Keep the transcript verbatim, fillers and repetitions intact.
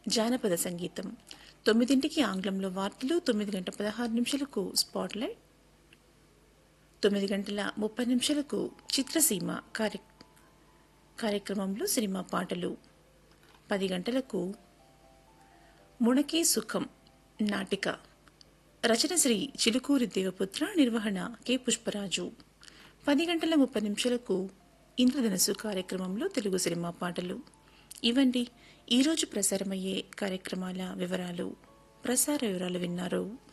జానపద సంగీతం. తొమ్మిదింటికి ఆంగ్లంలో వార్తలు, తొమ్మిది గంట పదహారు నిమిషాలకు స్పాట్లైట్, తొమ్మిది గంటల ముప్పై నిమిషాలకు చిత్రసీమ కార్య కార్యక్రమంలో సినిమా పాటలు, పది గంటలకు మునకే సుఖం నాటిక, రచన శ్రీ చిలుకూరి దేవపుత్ర, నిర్వహణ కె పుష్పరాజు. పది గంటల ముప్పై నిమిషాలకు ఇంద్రధనస్సు కార్యక్రమంలో తెలుగు సినిమా పాటలు. ఇవండి ఈరోజు ప్రసారమయ్యే కార్యక్రమాల వివరాలు. ప్రసార వివరాలు విన్నారు.